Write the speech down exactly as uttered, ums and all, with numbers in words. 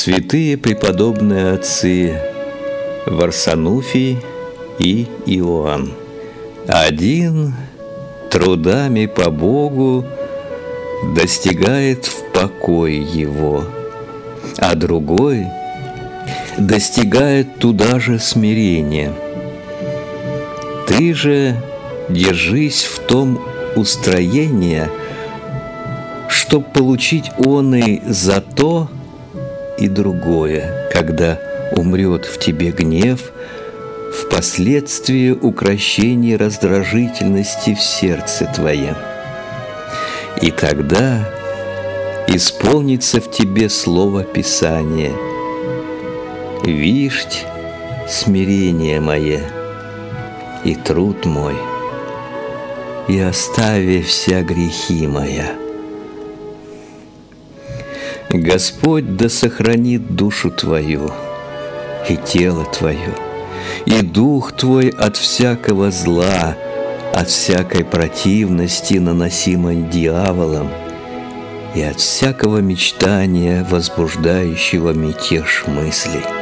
Святые преподобные отцы Варсануфий и Иоанн. Один трудами по Богу достигает в покой его, а другой достигает туда же смирения. Ты же держись в том устроении, чтоб получить он и за то, и другое, когда умрет в тебе гнев, впоследствии укрощение раздражительности в сердце твоем. И тогда исполнится в тебе слово Писания: «Вишть смирение мое и труд мой, и остави вся грехи моя». Господь да сохранит душу твою и тело твое, и дух твой от всякого зла, от всякой противности, наносимой дьяволом, и от всякого мечтания, возбуждающего мятеж мыслей.